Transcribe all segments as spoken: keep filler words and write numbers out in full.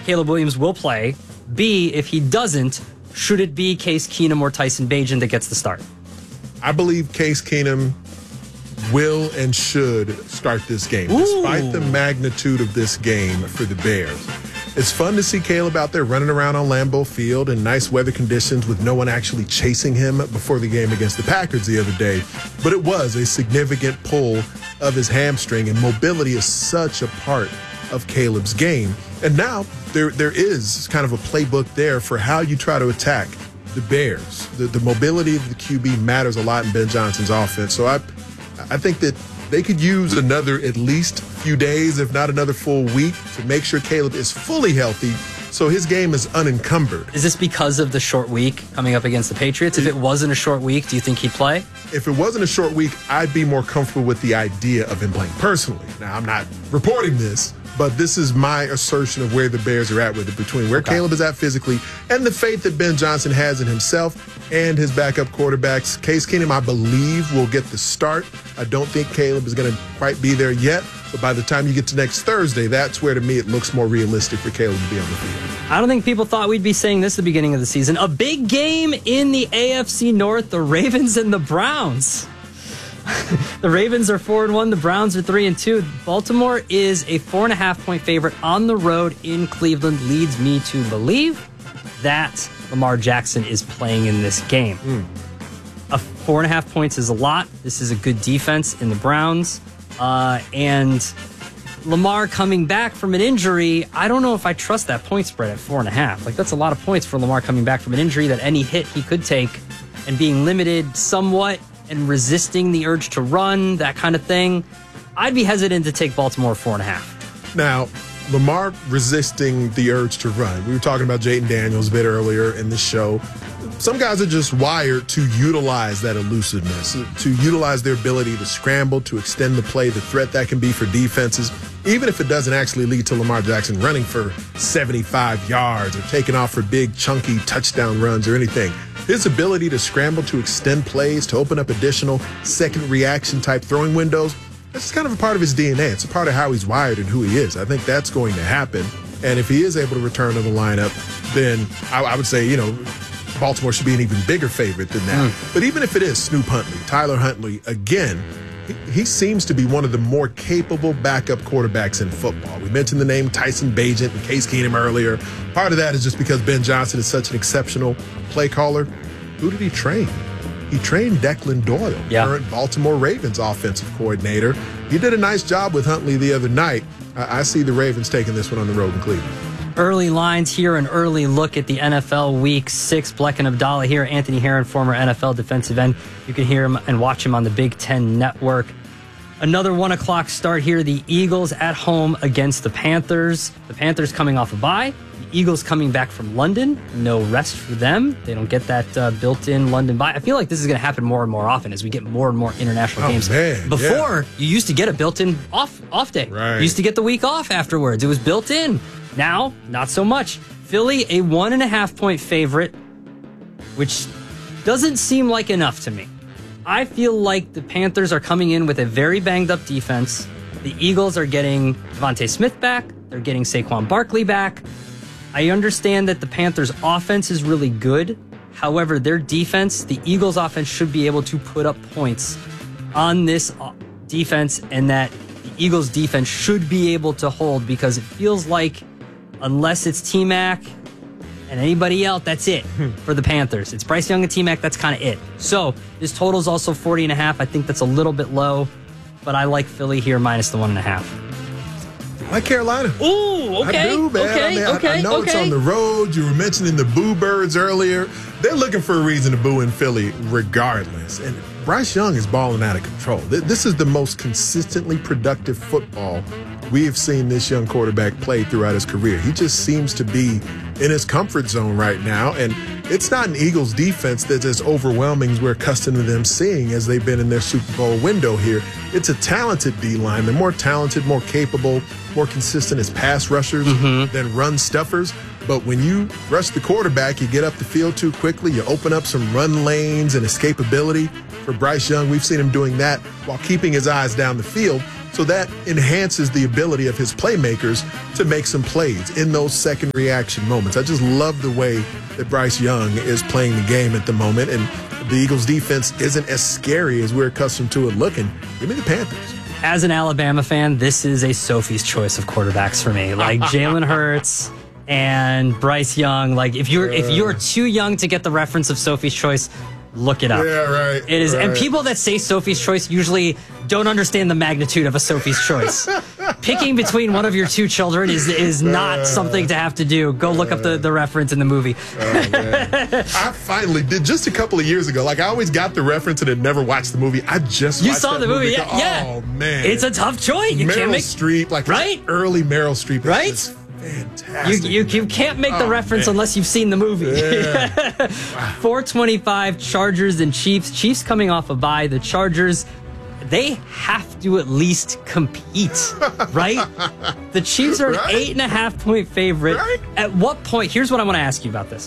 Caleb Williams will play? B, if he doesn't, should it be Case Keenum or Tyson Bagent that gets the start? I believe Case Keenum will and should start this game, Ooh. despite the magnitude of this game for the Bears. It's fun to see Caleb out there running around on Lambeau Field in nice weather conditions with no one actually chasing him before the game against the Packers the other day. But it was a significant pull of his hamstring, and mobility is such a part of Caleb's game. And now there there is kind of a playbook there for how you try to attack the Bears. The, the mobility of the Q B matters a lot in Ben Johnson's offense. So I, I think that they could use another at least few days, if not another full week, to make sure Caleb is fully healthy so his game is unencumbered. Is this because of the short week coming up against the Patriots? If it wasn't a short week, do you think he'd play? If it wasn't a short week, I'd be more comfortable with the idea of him playing personally. Now, I'm not reporting this, but this is my assertion of where the Bears are at with it, between where okay. Caleb is at physically and the faith that Ben Johnson has in himself and his backup quarterbacks. Case Keenum, I believe, will get the start. I don't think Caleb is going to quite be there yet, but by the time you get to next Thursday, that's where, to me, it looks more realistic for Caleb to be on the field. I don't think people thought we'd be saying this at the beginning of the season. A big game in the A F C North, the Ravens and the Browns. The Ravens are four and one. The Browns are three and two. Baltimore is a four and a half point favorite on the road in Cleveland. Leads me to believe that Lamar Jackson is playing in this game. Mm. A four and a half points is a lot. This is a good defense in the Browns, uh, and Lamar coming back from an injury. I don't know if I trust that point spread at four and a half. Like, that's a lot of points for Lamar coming back from an injury. That any hit he could take and being limited somewhat and resisting the urge to run, that kind of thing. I'd be hesitant to take Baltimore four and a half. Now, Lamar resisting the urge to run. We were talking about Jayden Daniels a bit earlier in the show. Some guys are just wired to utilize that elusiveness, to utilize their ability to scramble, to extend the play, the threat that can be for defenses, even if it doesn't actually lead to Lamar Jackson running for seventy-five yards or taking off for big, chunky touchdown runs or anything. His ability to scramble, to extend plays, to open up additional second reaction type throwing windows, that's kind of a part of his D N A. It's a part of how he's wired and who he is. I think that's going to happen. And if he is able to return to the lineup, then I, I would say, you know, Baltimore should be an even bigger favorite than that. Mm. But even if it is Snoop Huntley, Tyler Huntley, again, he, he seems to be one of the more capable backup quarterbacks in football. We mentioned the name Tyson Bagent and Case Keenum earlier. Part of that is just because Ben Johnson is such an exceptional play caller. Who did he train? He trained Declan Doyle, yeah. current Baltimore Ravens offensive coordinator. He did a nice job with Huntley the other night. I, I see the Ravens taking this one on the road in Cleveland. Early lines here, an early look at the N F L Week six. Bleck and Abdallah here. Anthony Herron, former N F L defensive end. You can hear him and watch him on the Big Ten Network. Another one o'clock start here. The Eagles at home against the Panthers. The Panthers coming off a bye. The Eagles coming back from London. No rest for them. They don't get that uh, built-in London bye. I feel like this is going to happen more and more often as we get more and more international oh, games. Man, Before, yeah. you used to get a built-in off off day. Right. You used to get the week off afterwards. It was built in. Now, not so much. Philly, a one and a half point favorite, which doesn't seem like enough to me. I feel like the Panthers are coming in with a very banged up defense. The Eagles are getting Devontae Smith back. They're getting Saquon Barkley back. I understand that the Panthers' offense is really good. However, their defense, the Eagles' offense, should be able to put up points on this defense, and that the Eagles' defense should be able to hold, because it feels like unless it's T-Mac and anybody else, that's it for the Panthers. It's Bryce Young and T-Mac, that's kind of it. So this total is also forty and a half. I think that's a little bit low, but I like Philly here minus the one and a half. I like Carolina. Ooh, okay. I do, man. Okay, I mean, okay, I, I know okay. it's on the road. You were mentioning the Boo Birds earlier. They're looking for a reason to boo in Philly regardless. And Bryce Young is balling out of control. This is the most consistently productive football we have seen this young quarterback play throughout his career. He just seems to be in his comfort zone right now. And it's not an Eagles defense that's as overwhelming as we're accustomed to them seeing as they've been in their Super Bowl window here. It's a talented D-line. They're more talented, more capable, more consistent as pass rushers mm-hmm. than run stuffers. But when you rush the quarterback, you get up the field too quickly, you open up some run lanes and escapability. For Bryce Young, we've seen him doing that while keeping his eyes down the field. So that enhances the ability of his playmakers to make some plays in those second reaction moments. I just love the way that Bryce Young is playing the game at the moment. And the Eagles defense isn't as scary as we're accustomed to it looking. Give me the Panthers. As an Alabama fan, this is a Sophie's choice of quarterbacks for me. Like Jalen Hurts and Bryce Young. Like if you're uh, if you're too young to get the reference of Sophie's choice, look it up. Yeah, right. It is, right. And people that say Sophie's choice usually don't understand the magnitude of a Sophie's choice. Picking between one of your two children is is not uh, something to have to do. Go look uh, up the, the reference in the movie. Oh, man. I finally did just a couple of years ago. Like I always got the reference and had never watched the movie. I just you watched saw that the movie. movie. Yeah, yeah. Oh man, it's a tough choice. You Meryl can't make Streep, like right early Meryl Streep, right. Fantastic. You, you, you can't make the oh, reference man. unless you've seen the movie. Yeah. Wow. four twenty-five Chargers and Chiefs. Chiefs coming off a bye. The Chargers, they have to at least compete, right? The Chiefs are right? an eight and a half point favorite. Right? At what point? Here's what I want to ask you about this.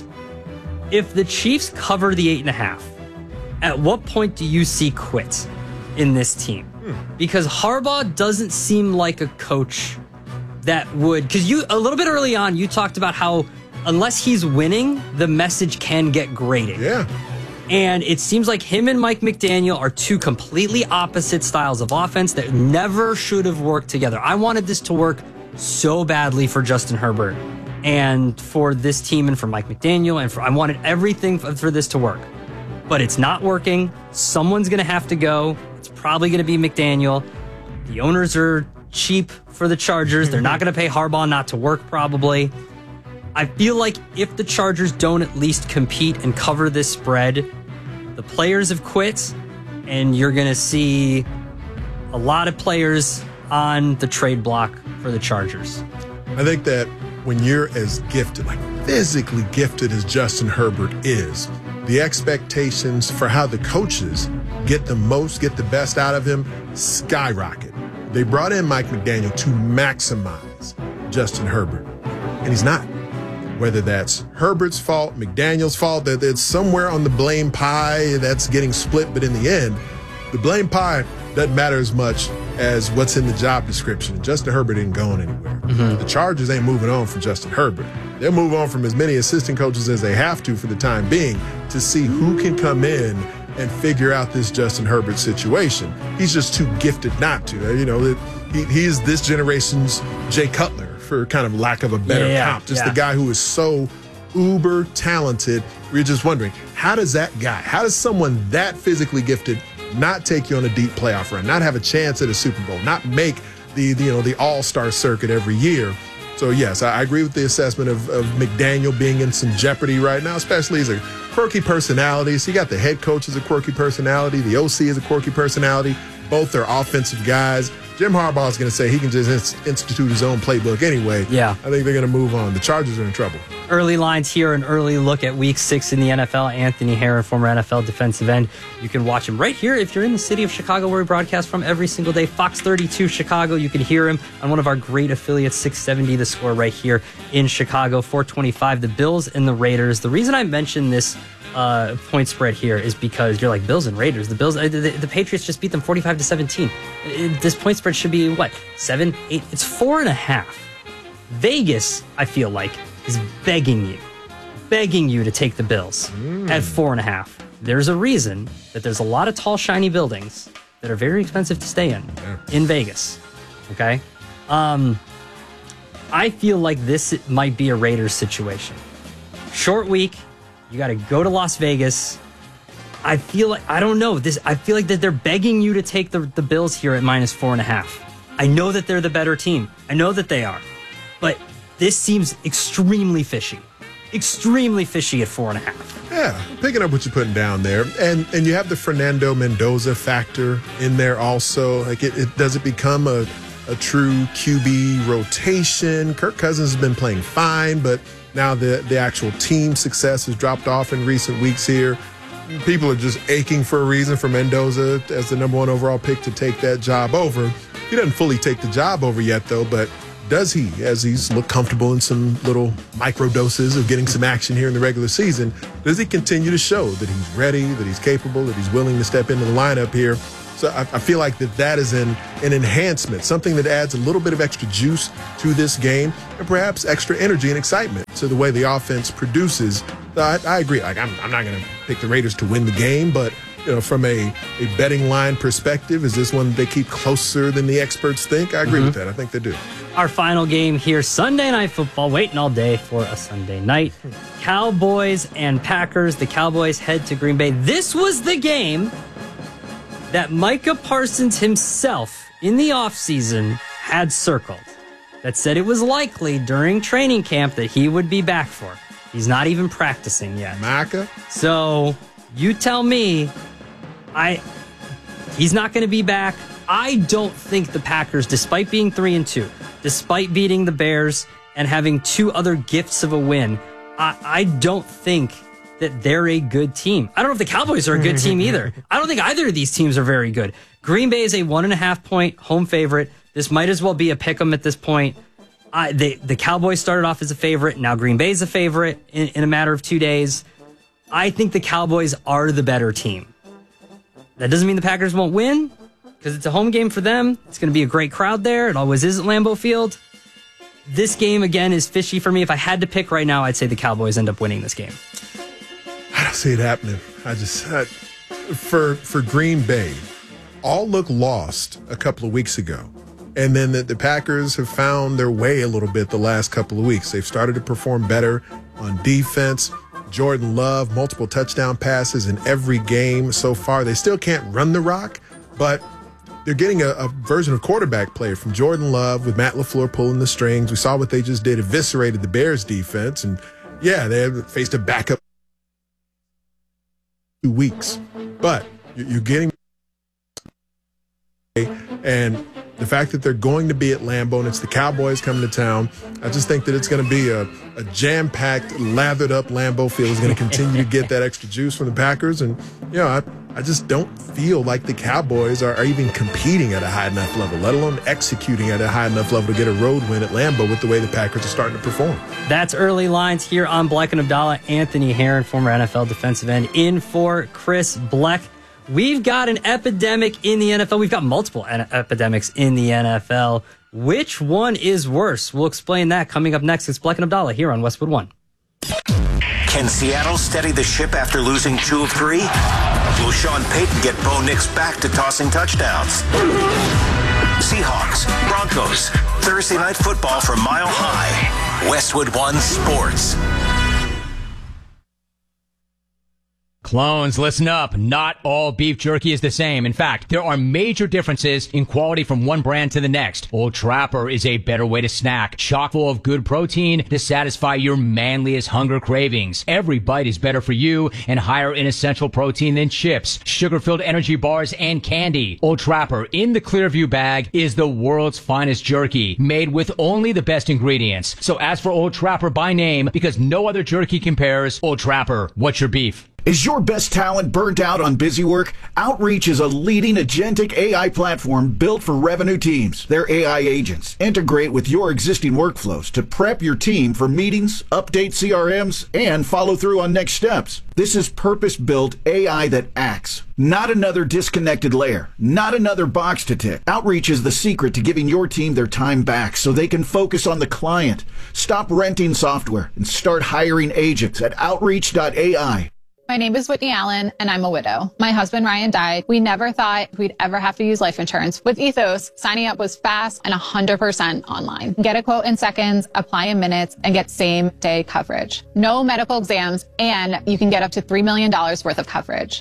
If the Chiefs cover the eight and a half, at what point do you see quit in this team? Hmm. Because Harbaugh doesn't seem like a coach that would, because you a little bit early on you talked about how unless he's winning, the message can get grated. Yeah. And it seems like him and Mike McDaniel are two completely opposite styles of offense that never should have worked together. I wanted this to work so badly for Justin Herbert and for this team and for Mike McDaniel, and for I wanted everything for, for this to work. But it's not working. Someone's going to have to go. It's probably going to be McDaniel. The owners are cheap for the Chargers. They're not going to pay Harbaugh not to work, probably. I feel like if the Chargers don't at least compete and cover this spread, the players have quit, and you're going to see a lot of players on the trade block for the Chargers. I think that when you're as gifted, like physically gifted as Justin Herbert is, the expectations for how the coaches get the most, get the best out of him, skyrocket. They brought in Mike McDaniel to maximize Justin Herbert, and he's not. Whether that's Herbert's fault, McDaniel's fault, that it's somewhere on the blame pie that's getting split, but in the end, the blame pie doesn't matter as much as what's in the job description. Justin Herbert ain't going anywhere. Mm-hmm. The Chargers ain't moving on from Justin Herbert. They'll move on from as many assistant coaches as they have to for the time being to see who can come in and figure out this Justin Herbert situation. He's just too gifted not to. You know, he, he's this generation's Jay Cutler, for kind of lack of a better yeah, comp. Just yeah. the guy who is so uber talented. We're just wondering, how does that guy, how does someone that physically gifted not take you on a deep playoff run, not have a chance at a Super Bowl, not make the, the you know the all-star circuit every year? So yes, I, I agree with the assessment of, of McDaniel being in some jeopardy right now, especially as a quirky personality. So you got the head coach as a quirky personality, the O C as a quirky personality. Both are offensive guys. Jim Harbaugh is going to say he can just institute his own playbook anyway. Yeah. I think they're going to move on. The Chargers are in trouble. Early lines here, an early look at week six in the N F L. Anthony Herron, former N F L defensive end. You can watch him right here if you're in the city of Chicago, where we broadcast from every single day. Fox thirty-two Chicago. You can hear him on one of our great affiliates, six seventy The Score, right here in Chicago. four twenty-five, the Bills and the Raiders. The reason I mentioned this uh, point spread here is because you're like, Bills and Raiders. The Bills, the, the, the Patriots just beat them forty-five to seventeen. It, this point spread should be, what, seven, eight? It's four and a half. Vegas, I feel like, is begging you, begging you to take the Bills mm. at four and a half. There's a reason that there's a lot of tall, shiny buildings that are very expensive to stay in, yeah. in Vegas. Okay? Um, I feel like this might be a Raiders situation. Short week, you got to go to Las Vegas. I feel like, I don't know, this. I feel like that they're begging you to take the, the Bills here at minus four and a half. I know that they're the better team. I know that they are. But this seems extremely fishy. Extremely fishy at four and a half. Yeah, picking up what you're putting down there. And and you have the Fernando Mendoza factor in there also. Like, it, it does it become a, a true Q B rotation? Kirk Cousins has been playing fine, but now the, the actual team success has dropped off in recent weeks here. People are just aching for a reason for Mendoza as the number one overall pick to take that job over. He doesn't fully take the job over yet, though, but does he, as he's looked comfortable in some little micro doses of getting some action here in the regular season, does he continue to show that he's ready, that he's capable, that he's willing to step into the lineup here? So I, I feel like that that is an, an enhancement, something that adds a little bit of extra juice to this game and perhaps extra energy and excitement to the way the offense produces. So I, I agree. Like I'm, I'm not going to pick the Raiders to win the game, but you know, from a, a betting line perspective, is this one they keep closer than the experts think? I agree mm-hmm. with that. I think they do. Our final game here, Sunday Night Football, waiting all day for a Sunday night. Cowboys and Packers. The Cowboys head to Green Bay. This was the game that Micah Parsons himself in the offseason had circled, that said it was likely during training camp that he would be back for. He's not even practicing yet. Micah? So you tell me, I he's not going to be back. I don't think the Packers, despite being three and two, despite beating the Bears and having two other gifts of a win, I, I don't think that they're a good team. I don't know if the Cowboys are a good team either. I don't think either of these teams are very good. Green Bay is a one and a half point home favorite. This might as well be a pick 'em at this point. I, they, the Cowboys started off as a favorite. Now Green Bay is a favorite in, in a matter of two days. I think the Cowboys are the better team. That doesn't mean the Packers won't win, because it's a home game for them. It's going to be a great crowd there. It always is at Lambeau Field. This game, again, is fishy for me. If I had to pick right now, I'd say the Cowboys end up winning this game. I don't see it happening. I just, I, for for Green Bay, all looked lost a couple of weeks ago. And then the, the Packers have found their way a little bit the last couple of weeks. They've started to perform better on defense. Jordan Love, multiple touchdown passes in every game so far. They still can't run the rock, but they're getting a, a version of quarterback play from Jordan Love with Matt LaFleur pulling the strings. We saw what they just did, eviscerated the Bears defense. And yeah, they have faced a backup two weeks, but you're getting, and the fact that they're going to be at Lambeau and it's the Cowboys coming to town, I just think that it's going to be a, a jam-packed, lathered-up Lambeau Field. Is going to continue to get that extra juice from the Packers. And, you know, I, I just don't feel like the Cowboys are, are even competing at a high enough level, let alone executing at a high enough level to get a road win at Lambeau with the way the Packers are starting to perform. That's early lines here on Bleck and Abdallah. Anthony Herron, former N F L defensive end, in for Chris Bleck. We've got an epidemic in the N F L. We've got multiple en- epidemics in the N F L. Which one is worse? We'll explain that coming up next. It's Bleck and Abdallah here on Westwood One. Can Seattle steady the ship after losing two of three? Will Sean Payton get Bo Nix back to tossing touchdowns? Seahawks, Broncos, Thursday Night Football from Mile High. Westwood One Sports. Clones, listen up. Not all beef jerky is the same. In fact, there are major differences in quality from one brand to the next. Old Trapper is a better way to snack, chock full of good protein to satisfy your manliest hunger cravings. Every bite is better for you and higher in essential protein than chips, sugar-filled energy bars, and candy. Old Trapper in the Clearview bag is the world's finest jerky, made with only the best ingredients. So ask for Old Trapper by name because no other jerky compares. Old Trapper, what's your beef? Is your best talent burnt out on busy work? Outreach is a leading agentic A I platform built for revenue teams. Their A I agents integrate with your existing workflows to prep your team for meetings, update C R Ms, and follow through on next steps. This is purpose-built A I that acts. Not another disconnected layer. Not another box to tick. Outreach is the secret to giving your team their time back so they can focus on the client. Stop renting software and start hiring agents at outreach dot A I. My name is Whitney Allen, and I'm a widow. My husband, Ryan, died. We never thought we'd ever have to use life insurance. With Ethos, signing up was fast and one hundred percent online. Get a quote in seconds, apply in minutes, and get same-day coverage. No medical exams, and you can get up to three million dollars worth of coverage.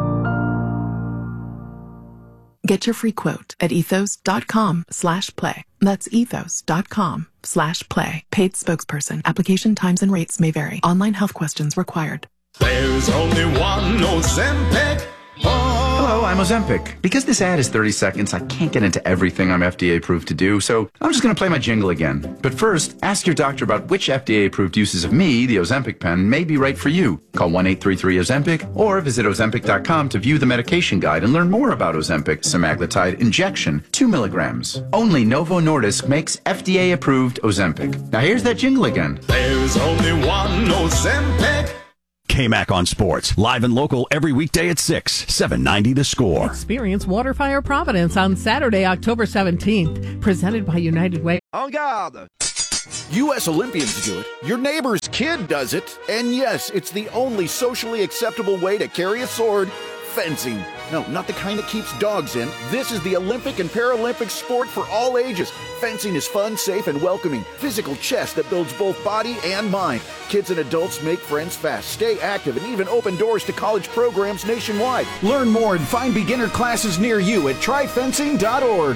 Get your free quote at ethos.com slash play. That's ethos.com slash play. Paid spokesperson. Application times and rates may vary. Online health questions required. There's only one Ozempic. Oh. Hello, I'm Ozempic. Because this ad is thirty seconds, I can't get into everything I'm F D A approved to do, so I'm just going to play my jingle again. But first, ask your doctor about which F D A approved uses of me, the Ozempic pen, may be right for you. Call one eight three three Ozempic or visit ozempic dot com to view the medication guide and learn more about Ozempic semaglutide injection, two milligrams. Only Novo Nordisk makes F D A approved Ozempic. Now here's that jingle again. There's only one Ozempic. K-Mac on Sports. Live and local every weekday at six, seven ninety The Score. Experience Waterfire Providence on Saturday, October seventeenth. Presented by United Way. En garde! U S Olympians do it, your neighbor's kid does it, and yes, it's the only socially acceptable way to carry a sword, fencing. No, not the kind that keeps dogs in. This is the Olympic and Paralympic sport for all ages. Fencing is fun, safe, and welcoming. Physical chess that builds both body and mind. Kids and adults make friends fast, stay active, and even open doors to college programs nationwide. Learn more and find beginner classes near you at try fencing dot org.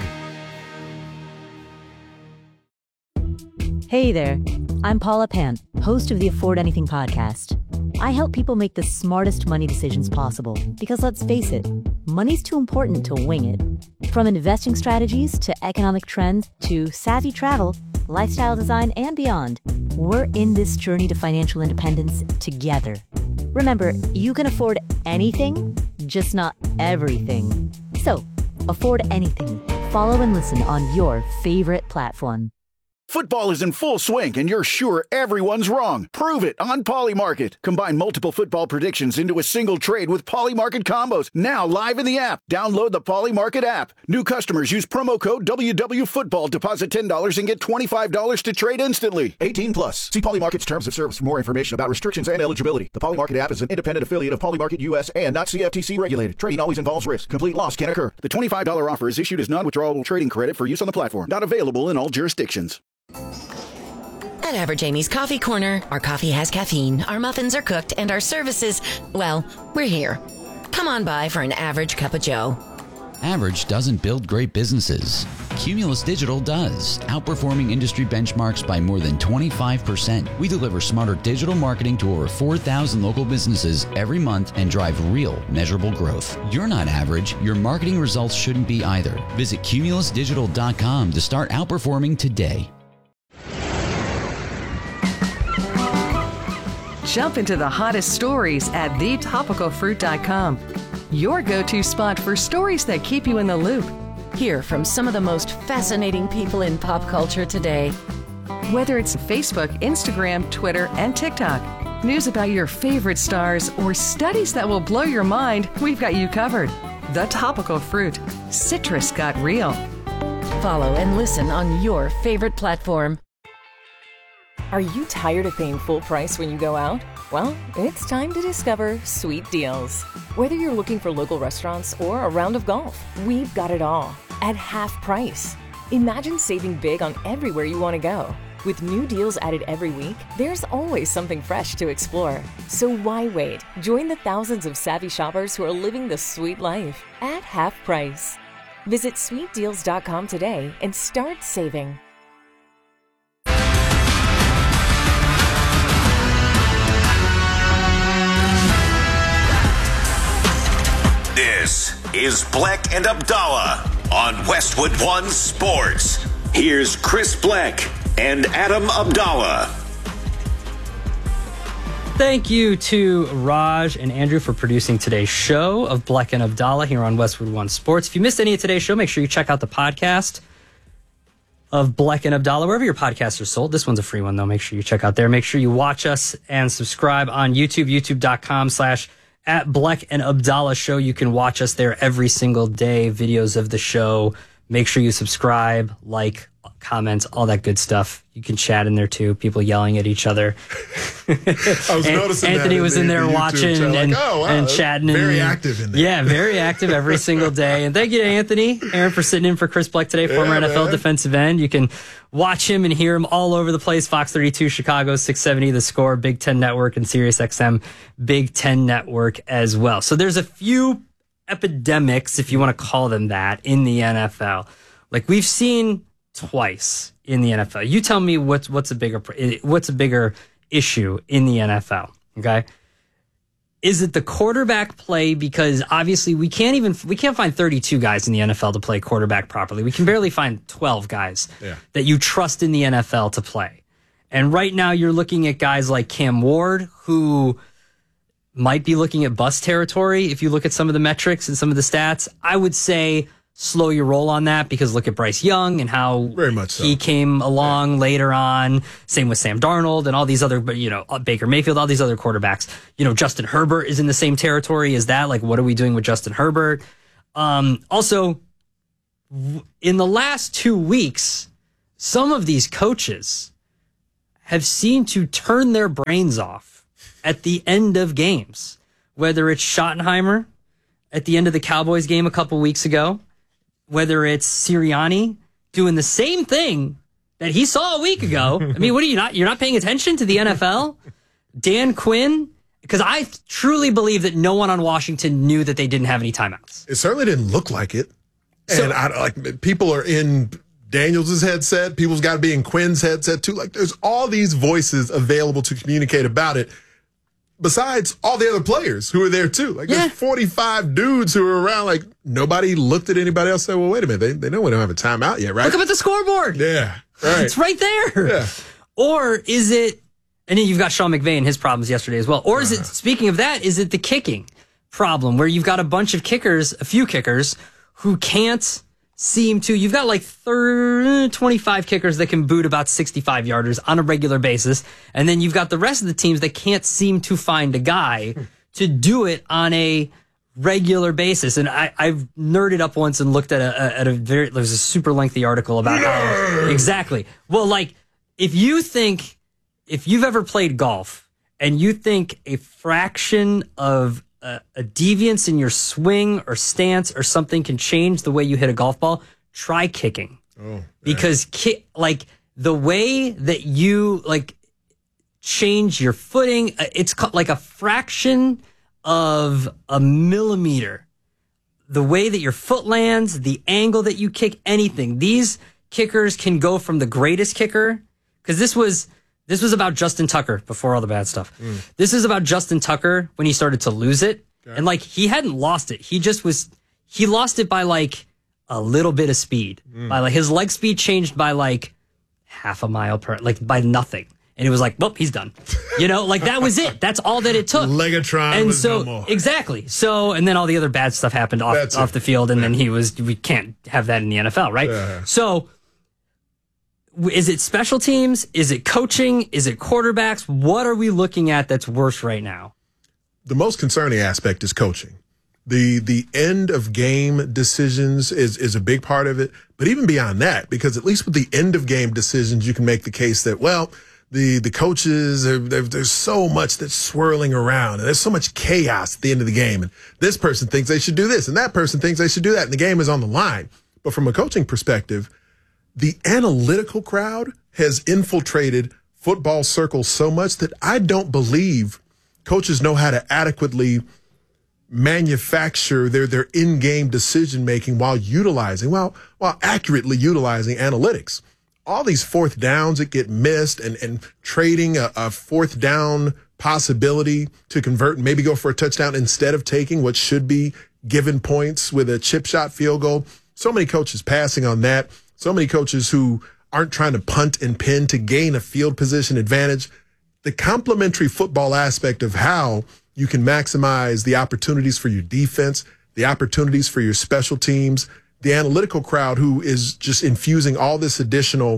Hey there, I'm Paula Pant, host of the Afford Anything podcast. I help people make the smartest money decisions possible because, let's face it, money's too important to wing it. From investing strategies to economic trends to savvy travel, lifestyle design, and beyond, we're in this journey to financial independence together. Remember, you can afford anything, just not everything. So, afford anything. Follow and listen on your favorite platform. Football is in full swing, and you're sure everyone's wrong. Prove it on Polymarket. Combine multiple football predictions into a single trade with Polymarket combos. Now live in the app. Download the Polymarket app. New customers use promo code W W Football. Deposit ten dollars and get twenty-five dollars to trade instantly. eighteen plus. See Polymarket's terms of service for more information about restrictions and eligibility. The Polymarket app is an independent affiliate of Polymarket U S and not C F T C regulated. Trading always involves risk. Complete loss can occur. The twenty-five dollars offer is issued as non-withdrawable trading credit for use on the platform. Not available in all jurisdictions. At Average Amy's Coffee Corner, our coffee has caffeine, our muffins are cooked, and our services, well, we're here. Come on by for an average cup of joe. Average doesn't build great businesses. Cumulus Digital does, outperforming industry benchmarks by more than twenty-five percent. We deliver smarter digital marketing to over four thousand local businesses every month and drive real, measurable growth. You're not average. Your marketing results shouldn't be either. Visit cumulus digital dot com to start outperforming today. Jump into the hottest stories at the topical fruit dot com. Your go-to spot for stories that keep you in the loop. Hear from some of the most fascinating people in pop culture today. Whether it's Facebook, Instagram, Twitter, and TikTok, news about your favorite stars, or studies that will blow your mind, we've got you covered. The Topical Fruit. Citrus got real. Follow and listen on your favorite platform. Are you tired of paying full price when you go out? Well, it's time to discover Sweet Deals. Whether you're looking for local restaurants or a round of golf, we've got it all at half price. Imagine saving big on everywhere you want to go. With new deals added every week, there's always something fresh to explore. So why wait? Join the thousands of savvy shoppers who are living the sweet life at half price. Visit sweet deals dot com today and start saving. This is Bleck and Abdallah on Westwood One Sports. Here's Chris Bleck and Adam Abdallah. Thank you to Raj and Andrew for producing today's show of Bleck and Abdallah here on Westwood One Sports. If you missed any of today's show, make sure you check out the podcast of Bleck and Abdallah, wherever your podcasts are sold. This one's a free one, though. Make sure you check out there. Make sure you watch us and subscribe on YouTube, youtube.com slash at Bleck and Abdallah Show. You can watch us there every single day, videos of the show. Make sure you subscribe, like, comment, all that good stuff. You can chat in there too, people yelling at each other. I was noticing Anthony that was in there watching and, like, oh, wow, and chatting. Very and, active in there. Yeah, very active every single day. And thank you to Anthony, Aaron, for sitting in for Chris Bleck today, former yeah, N F L man. defensive end. You can watch him and hear him all over the place. Fox thirty-two, Chicago, six seventy, The Score, Big Ten Network, and Sirius X M, Big Ten Network as well. So there's a few epidemics, if you want to call them that, in the N F L. Like we've seen twice in the N F L. You tell me what's what's a bigger what's a bigger issue in the N F L, okay? Is it the quarterback play? Because obviously we can't even we can't find thirty-two guys in the N F L to play quarterback properly. We can barely find twelve guys yeah. that you trust in the N F L to play. And right now you're looking at guys like Cam Ward, who might be looking at bust territory if you look at some of the metrics and some of the stats. I would say slow your roll on that because look at Bryce Young and how Very much so. he came along yeah. later on. Same with Sam Darnold and all these other, you know, Baker Mayfield, all these other quarterbacks. You know, Justin Herbert is in the same territory as that. Like, what are we doing with Justin Herbert? Um, also, in the last two weeks, some of these coaches have seemed to turn their brains off at the end of games, whether it's Schottenheimer at the end of the Cowboys game a couple weeks ago, whether it's Sirianni doing the same thing that he saw a week ago. I mean, what are you not, you're not paying attention to the N F L? Dan Quinn, because I truly believe that no one on Washington knew that they didn't have any timeouts. It certainly didn't look like it. And so, I, like people are in Daniels' headset. People's got to be in Quinn's headset too. Like there's all these voices available to communicate about it. Besides all the other players who are there too. Like yeah. there's forty-five dudes who are around. Like nobody looked at anybody else and said, well, wait a minute. They, they know we don't have a timeout yet, right? Look up at the scoreboard. Yeah. Right. It's right there. Yeah. Or is it, and then you've got Sean McVay and his problems yesterday as well. Or is uh-huh. it, speaking of that, is it the kicking problem where you've got a bunch of kickers, a few kickers who can't seem to, you've got like thirty, twenty-five kickers that can boot about sixty-five yarders on a regular basis. And then you've got the rest of the teams that can't seem to find a guy to do it on a regular basis. And I, I've nerded up once and looked at a, at a very, there was a super lengthy article about how, exactly. Well, like if you think, if you've ever played golf and you think a fraction of A, a deviance in your swing or stance or something can change the way you hit a golf ball, try kicking. Oh, because ki- like the way that you like change your footing, it's like a fraction of a millimeter. The way that your foot lands, the angle that you kick, anything. These kickers can go from the greatest kicker, because this was This was about Justin Tucker before all the bad stuff. Mm. This is about Justin Tucker when he started to lose it. Okay. And like, he hadn't lost it. He just was, he lost it by like a little bit of speed. Mm. By like, his leg speed changed by like half a mile per, like by nothing. And it was like, well, he's done. You know, like that was it. That's all that it took. Legatron and was so, no more. Exactly. So, and then all the other bad stuff happened off, off the field. And yeah. then he was, we can't have that in the N F L, right? Yeah. So, is it special teams? Is it coaching? Is it quarterbacks? What are we looking at that's worse right now? The most concerning aspect is coaching. The the end of game decisions is, is a big part of it. But even beyond that, because at least with the end of game decisions, you can make the case that, well, the, the coaches, are, there's so much that's swirling around and there's so much chaos at the end of the game. And this person thinks they should do this and that person thinks they should do that. And the game is on the line. But from a coaching perspective, the analytical crowd has infiltrated football circles so much that I don't believe coaches know how to adequately manufacture their, their in-game decision-making while utilizing, while, while accurately utilizing analytics. All these fourth downs that get missed and, and trading a, a fourth down possibility to convert and maybe go for a touchdown instead of taking what should be given points with a chip shot field goal. So many coaches passing on that. So many coaches who aren't trying to punt and pin to gain a field position advantage. The complementary football aspect of how you can maximize the opportunities for your defense, the opportunities for your special teams, the analytical crowd who is just infusing all this additional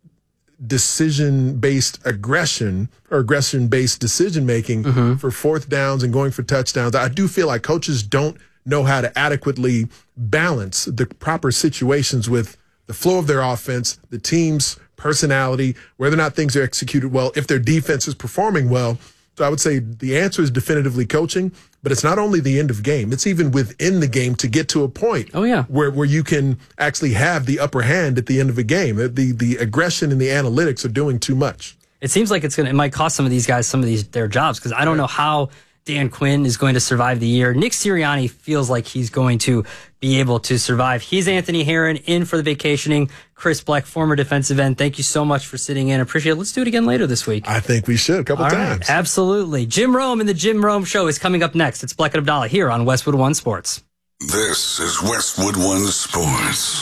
decision-based aggression or aggression-based decision-making mm-hmm. for fourth downs and going for touchdowns. I do feel like coaches don't know how to adequately balance the proper situations with the flow of their offense, the team's personality, whether or not things are executed well, if their defense is performing well. So I would say the answer is definitively coaching, but it's not only the end of game. It's even within the game to get to a point oh, yeah. where, where you can actually have the upper hand at the end of a game. The, the aggression and the analytics are doing too much. It seems like it's going to, it might cost some of these guys some of these their jobs, because I don't know how Dan Quinn is going to survive the year. Nick Sirianni feels like he's going to be able to survive. He's Anthony Herron, in for the vacationing Chris Bleck, former defensive end. Thank you so much for sitting in. Appreciate it. Let's do it again later this week. I think we should a couple All times. Right, absolutely. Jim Rome and the Jim Rome Show is coming up next. It's Bleck and Abdallah here on Westwood One Sports. This is Westwood One Sports.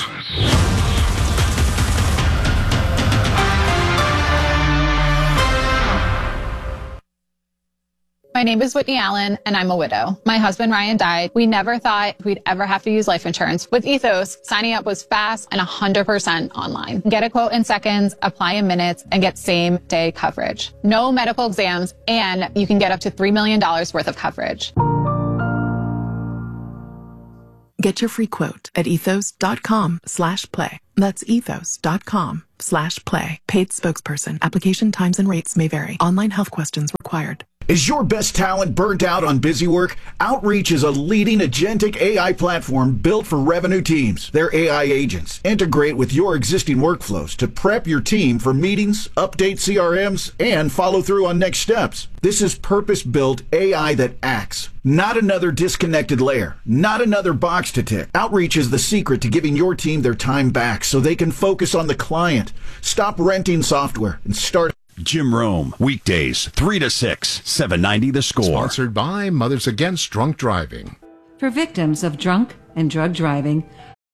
My name is Whitney Allen, and I'm a widow. My husband, Ryan, died. We never thought we'd ever have to use life insurance. With Ethos, signing up was fast and one hundred percent online. Get a quote in seconds, apply in minutes, and get same-day coverage. No medical exams, and you can get up to three million dollars worth of coverage. Get your free quote at ethos.com slash play. That's ethos.com slash play. Paid spokesperson. Application times and rates may vary. Online health questions required. Is your best talent burnt out on busy work? Outreach is a leading agentic A I platform built for revenue teams. Their A I agents integrate with your existing workflows to prep your team for meetings, update C R Ms, and follow through on next steps. This is purpose-built A I that acts. Not another disconnected layer. Not another box to tick. Outreach is the secret to giving your team their time back so they can focus on the client. Stop renting software and start. Jim Rome, weekdays, three to six, seven ninety The Score. Sponsored by Mothers Against Drunk Driving. For victims of drunk and drug driving.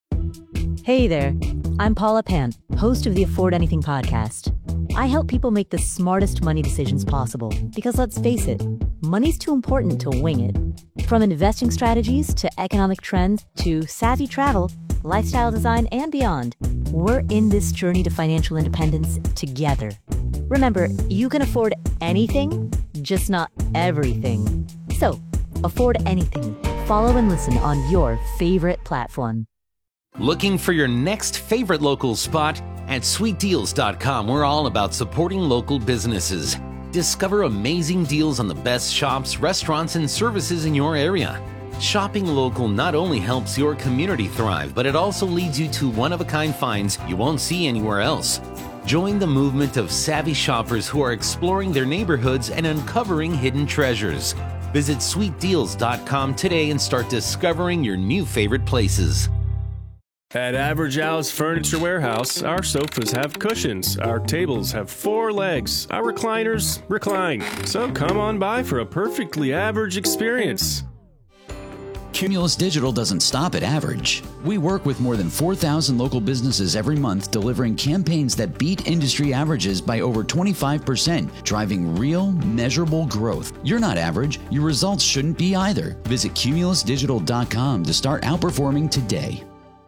Hey there, I'm Paula Pant, host of the Afford Anything podcast. I help people make the smartest money decisions possible because let's face it, money's too important to wing it. From investing strategies to economic trends to savvy travel, lifestyle design, and beyond, we're in this journey to financial independence together. Remember, you can afford anything, just not everything. So, afford anything. Follow and listen on your favorite platform. Looking for your next favorite local spot? At sweet deals dot com, we're all about supporting local businesses. Discover amazing deals on the best shops, restaurants, and services in your area. Shopping local not only helps your community thrive, but it also leads you to one-of-a-kind finds you won't see anywhere else. Join the movement of savvy shoppers who are exploring their neighborhoods and uncovering hidden treasures. Visit sweet deals dot com today and start discovering your new favorite places. At Average Al's Furniture Warehouse, our sofas have cushions, our tables have four legs, our recliners recline. So come on by for a perfectly average experience. Cumulus Digital doesn't stop at average. We work with more than four thousand local businesses every month, delivering campaigns that beat industry averages by over twenty-five percent, driving real, measurable growth. You're not average. Your results shouldn't be either. Visit cumulus digital dot com to start outperforming today.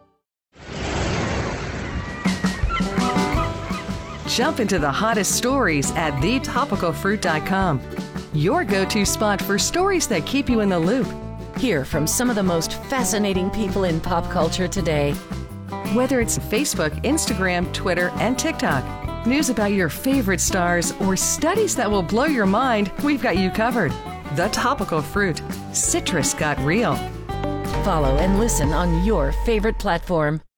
Jump into the hottest stories at the topical fruit dot com. Your go-to spot for stories that keep you in the loop. Hear from some of the most fascinating people in pop culture today. Whether it's Facebook, Instagram, Twitter, and TikTok, news about your favorite stars, or studies that will blow your mind, we've got you covered. The Topical Fruit. Citrus got real. Follow and listen on your favorite platform.